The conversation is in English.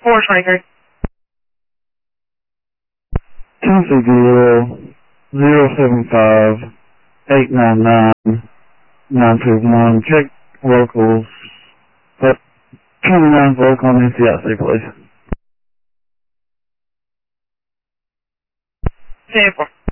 423. Tennessee Bureau 075-899-921. Check locals. 29 local on NCIC, please. 10-4.